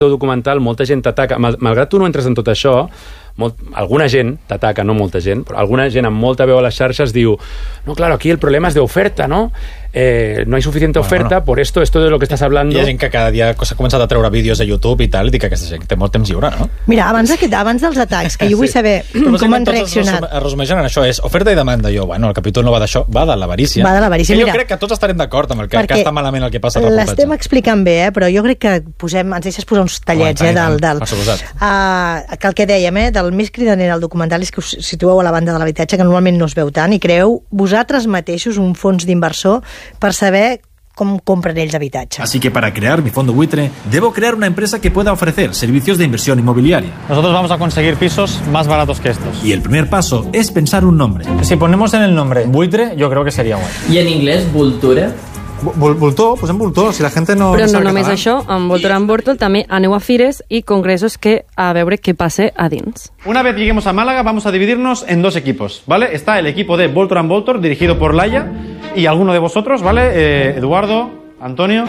documental molta gent t'ataca, malgrat tu no entres en tot això, alguna gent t'ataca, no molta gent, però alguna gent amb molta veu a les xarxes diu, no, claro, aquí el problema es de oferta, ¿no? No hay suficiente oferta, por esto de lo que estás hablando. Hi ha gent que cada dia s'ha començat a treure vídeos a YouTube i tal, i dic que aquesta gent té molt temps lliure, no? Mira, abans dels atacs, que jo vull saber com han reaccionat. Es resumeixen en això, és oferta i demanda. Jo, bueno, el capítol no va d'això, va de l'avarícia. Va de l'avarícia, mira. Jo crec que tots estarem d'acord amb el que està malament el que passa al reportatge. L'estem explicant bé, però jo crec que ens deixes posar uns tallets, que el que dèiem, del més cridaner al documental és que us situeu a la banda de l'habitatge, que normalment no es veu tant, i creeu vosaltres mateixos un fons d'inversor per saber cómo compran ellos habitatge. Así que para crear mi fondo buitre, debo crear una empresa que pueda ofrecer servicios de inversión inmobiliaria. Nosotros vamos a conseguir pisos más baratos que estos. Y el primer paso es pensar un nombre. Si ponemos en el nombre buitre, yo creo que sería guay. ¿Y en inglés, Vultura? Voltor, posem Voltor, si la gent no... Però no només això, amb Voltor and Voltor també aneu a fires i congressos a veure què passa a dins. Una vez lleguemos a Málaga, vamos a dividirnos en dos equipos, ¿vale? Está el equipo de Voltor and Voltor, dirigido por Laia, y alguno de vosotros, ¿vale? Eduardo, Antonio...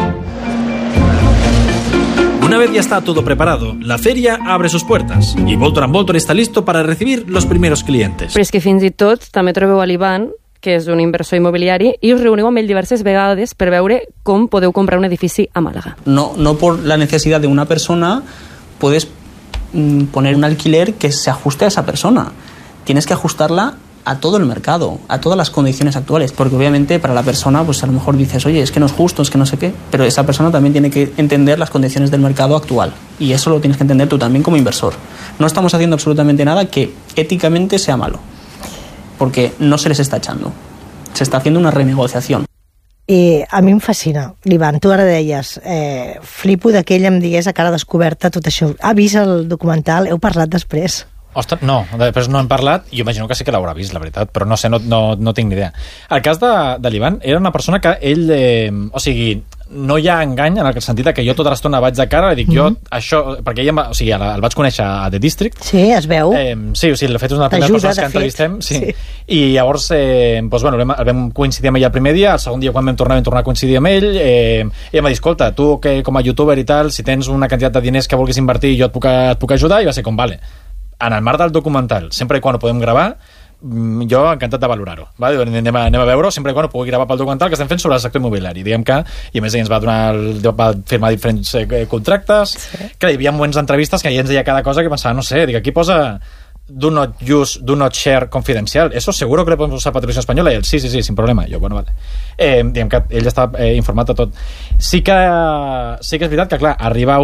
Una vez ya está todo preparado, la feria abre sus puertas y Voltor and Voltor está listo para recibir los primeros clientes. Però és que fins i tot també trobeu a l'Ivan, que és un inversor immobiliari, i us reuniu amb ell diverses vegades per veure com podeu comprar un edifici a Màlaga. No por la necesidad de una persona puedes poner un alquiler que se ajuste a esa persona. Tienes que ajustarla a todo el mercado, a todas las condiciones actuales, porque obviamente para la persona pues a lo mejor dices, oye, es que no es justo, es que no sé qué, pero esa persona también tiene que entender las condiciones del mercado actual, y eso lo tienes que entender tú también como inversor. No estamos haciendo absolutamente nada que éticamente sea malo, porque no se les está echando, se está haciendo una renegociación. I a mi em fascina, l'Ivan, tu ara deies, flipo que ell em digués a cara descoberta tot això. Ha vist el documental? Heu parlat després? Ostres, no, després no hem parlat, jo imagino que sí que l'haurà vist, la veritat, però no sé, no tinc ni idea. El cas de l'Ivan era una persona que ell, o sigui, no hi ha engany en el sentit que jo tota l'estona vaig de cara i dic jo, això, perquè ell el vaig conèixer a The District. Sí, es veu. Sí, o sigui, de fet és una de les primeres persones que entrevistem. Sí. I llavors, doncs, bueno, vam coincidir amb ell el primer dia, el segon dia quan vam tornar a coincidir amb ell, i em va dir, escolta, tu que com a youtuber i tal, si tens una quantitat de diners que vulguis invertir, jo et puc ajudar, i va ser com, vale. En el marc del documental, sempre i quan ho podem gravar, jo encantat de valorar-ho. Anem a veure-ho sempre i quan ho pugui gravar pel documental que estem fent sobre el sector immobiliari. Diguem que, i a més ell ens va firmar diferents contractes. Clar, hi havia moments d'entrevistes que ell ens deia cada cosa que pensava, no sé, aquí posa do not use, do not share confidencial. Eso seguro que le podemos usar para Televisión Española. I ell, sí, sin problema. Jo, bueno, vale. Diguem que ell està informat de tot. Sí que és veritat que, clar, arriba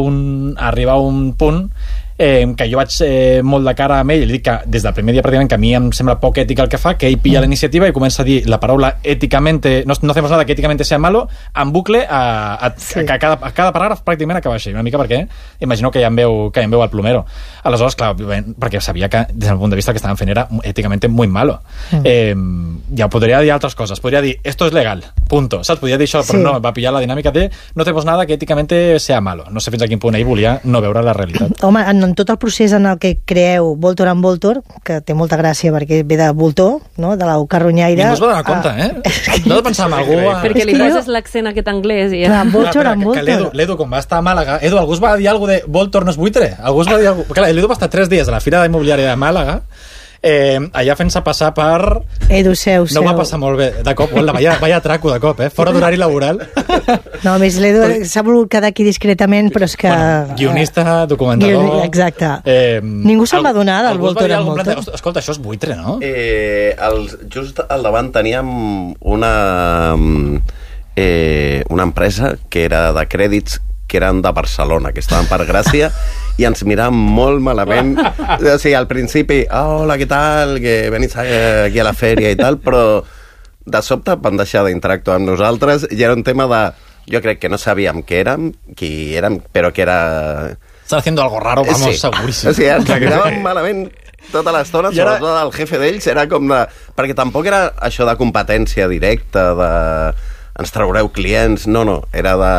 un punt que jo vaig molt de cara amb ell i li dic que des del primer dia pràcticament que a mi em sembla poc ètic el que fa, que ell pilla la iniciativa i comença a dir la paraula éticamente, no hacemos nada que éticamente sea malo, en bucle a cada paràgraf pràcticament acaba així, una mica perquè imagino que ja en veu el plomero. Aleshores, clar, perquè sabia que des del punt de vista que estaven fent era éticamente muy malo. Ja podria dir altres coses, podria dir esto es legal, punto, saps? Podria dir això, però no, va pillar la dinàmica de no hacemos nada que éticamente sea malo. No sé fins a quin punt ell volia no veure la realitat. Home, en tot el procés en el que creeu Voltor and Voltor, que té molta gràcia perquè ve de voltor, no? De la carronyaire. Ningú es va donar compte, No de pensar en algú... Perquè li poses l'accent aquest anglès i... Voltor and Voltor. L'Edu, com va estar a Màlaga, algú es va dir alguna cosa de Voltor no és buitre? Algú es va dir alguna cosa... Clar, l'Edu va estar 3 dies a la Fira Immobiliària de Màlaga, allà fent-se passar per... Edu, seu. No va passar molt bé, de cop, vaya atraco de cop, fora d'horari laboral. No, a més, l'Edu s'ha volgut quedar aquí discretament, però és que... Bueno, guionista, documentador... Exacte. Ningú se'n va donar del Voltor and Voltor. Escolta, això és buitre, no? Just al davant teníem una empresa que era de crèdits que eren de Barcelona, que estaven per Gràcia i ens miraven molt malament. O sigui, al principi, hola, què tal, que venís aquí a la fèria i tal, però de sobte van deixar d'interactuar amb nosaltres i era un tema de... Jo crec que no sabíem qui érem, però que era... Están haciendo algo raro, vamos, seguríssim. O sigui, ens miraven malament tota l'estona, sobretot el jefe d'ells, era com de... Perquè tampoc era això de competència directa, de... ens traureu clients, no, era de...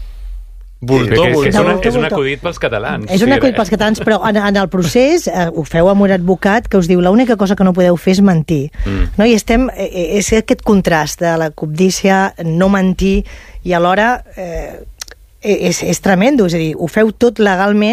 És un acudit pels catalans. És un acudit pels catalans, però en el procés ho feu amb un advocat que us diu l'única cosa que no podeu fer és mentir. No? I és aquest contrast de la cobdícia, no mentir, i alhora és tremendo, és a dir, ho feu tot legalment